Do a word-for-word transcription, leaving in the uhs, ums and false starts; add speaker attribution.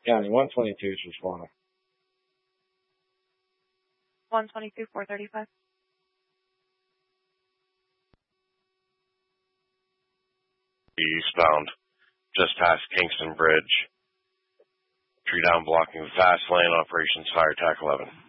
Speaker 1: County, one twenty-two is responding.
Speaker 2: one twenty-two, four thirty-five.
Speaker 3: Eastbound, just past Kingston Bridge. Tree down blocking the fast lane, operations fire tac eleven.